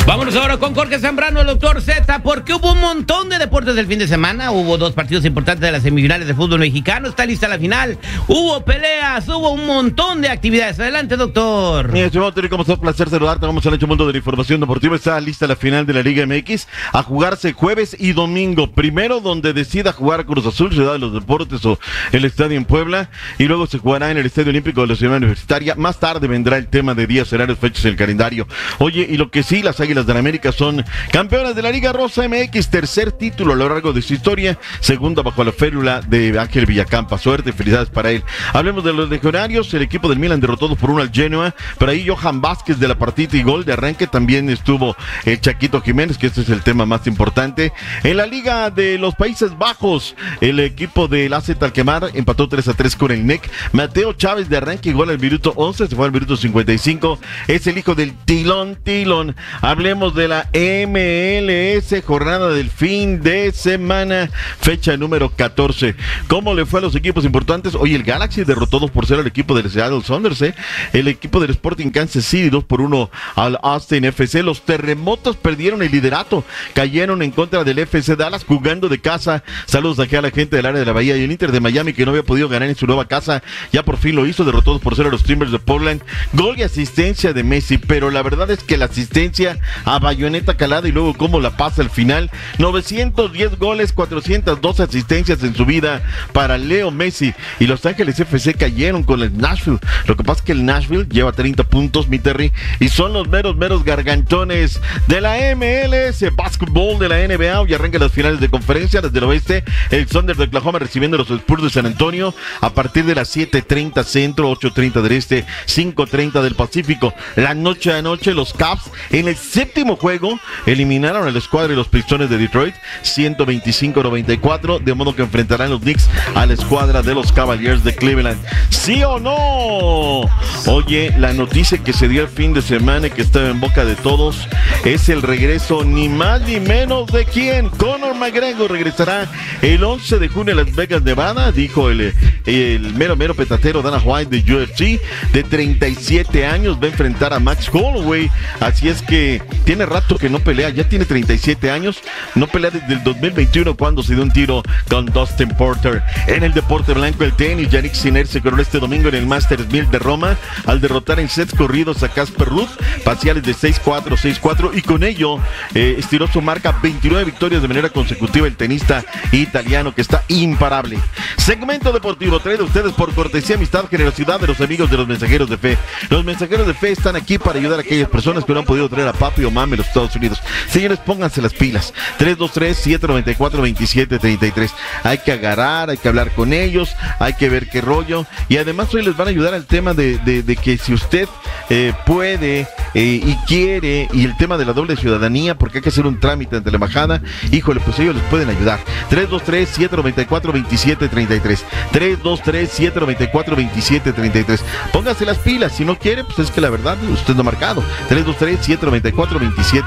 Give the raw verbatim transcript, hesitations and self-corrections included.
Vámonos ahora con Jorge Zambrano, el doctor Z, porque hubo un montón de deportes del fin de semana. Hubo dos partidos importantes de las semifinales de fútbol mexicano. Está lista la final. Hubo peleas, hubo un montón de actividades. Adelante, doctor. Mi estimado Terry, como está, un placer saludarte. Vamos al hecho mundo de la información deportiva. Está lista la final de la Liga M X a jugarse jueves y domingo. Primero donde decida jugar Cruz Azul, Ciudad de los Deportes o el Estadio en Puebla. Y luego se jugará en el Estadio Olímpico de la Ciudad Universitaria. Más tarde vendrá el tema de días, horarios, fechas en el calendario. Oye, y lo que sí, las Águilas de la América son campeonas de la Liga Rosa M X, tercer título a lo largo de su historia, segunda bajo la férula de Ángel Villacampa. Suerte y felicidades para él. Hablemos de los legionarios. El equipo del Milan derrotado por uno al Genoa, pero ahí Johan Vázquez de la partida y gol de arranque. También estuvo el Chaquito Jiménez, que este es el tema más importante. En la Liga de los Países Bajos, el equipo del A Z Alkmaar empató tres a tres con el N E C. Mateo Chávez de arranque y gol al minuto once, se fue al minuto cincuenta y cinco. Es el hijo del Tilón Tilón. Hablemos de la M L S, jornada del fin de semana, fecha número catorce. ¿Cómo le fue a los equipos importantes? Hoy el Galaxy derrotó dos por cero al equipo del Seattle Sounders, ¿eh? El equipo del Sporting Kansas City dos por uno al Austin F C. Los Terremotos perdieron el liderato, cayeron en contra del F C Dallas jugando de casa. Saludos aquí a la gente del área de la Bahía. Y el Inter de Miami, que no había podido ganar en su nueva casa, ya por fin lo hizo, derrotó dos por cero a los Timbers de Portland. Gol y asistencia de Messi, pero la verdad es que la asistencia a bayoneta calada y luego cómo la pasa al final. novecientos diez goles, cuatrocientas dos asistencias en su vida para Leo Messi. Y Los Ángeles F C cayeron con el Nashville. Lo que pasa es que el Nashville lleva treinta puntos, mi Terry, y son los meros, meros gargantones de la M L S, básquetbol de la N B A. Y arrancan las finales de conferencia desde el oeste. El Thunder de Oklahoma recibiendo a los Spurs de San Antonio a partir de las siete treinta centro, ocho treinta del este, cinco treinta del Pacífico. La noche a noche los Cavs en el séptimo juego eliminaron a la escuadra de los Pistones de Detroit ciento veinticinco a noventa y cuatro, de modo que enfrentarán los Knicks a la escuadra de los Cavaliers de Cleveland. ¿Sí o no? Oye, la noticia que se dio el fin de semana y que estaba en boca de todos es el regreso ni más ni menos de quién. Conor McGregor regresará el once de junio a Las Vegas, Nevada, dijo el, el mero mero petatero Dana White de U F C, de treinta y siete años, va a enfrentar a Max Holloway. Así es que tiene rato que no pelea, ya tiene treinta y siete años, no pelea desde el dos mil veintiuno cuando se dio un tiro con Dustin Porter. En el deporte blanco, el tenis, Yannick Sinner se coronó este domingo en el Masters mil de Roma al derrotar en sets corridos a Casper Ruud, parciales de seis cuatro, seis cuatro, y con ello eh, estiró su marca veintinueve victorias de manera consecutiva el tenista italiano, que está imparable. Segmento deportivo traído a ustedes por cortesía, amistad, generosidad de los amigos de los Mensajeros de Fe. Los Mensajeros de Fe están aquí para ayudar a aquellas personas que no han podido traer a papi o mami a los Estados Unidos. Señores, pónganse las pilas. tres dos tres, siete nueve cuatro, dos siete tres tres. Hay que agarrar, hay que hablar con ellos, hay que ver qué rollo. Y además hoy les van a ayudar al tema de, de, de que si usted eh, puede eh, y quiere, y el tema de la doble ciudadanía, porque hay que hacer un trámite ante la embajada, híjole, pues ellos les pueden ayudar. tres dos tres, siete nueve cuatro, dos siete tres tres. tres dos tres, siete nueve cuatro, dos siete tres tres. Póngase las pilas. Si no quiere, pues es que la verdad usted no ha marcado. tres dos tres, siete nueve cuatro, dos siete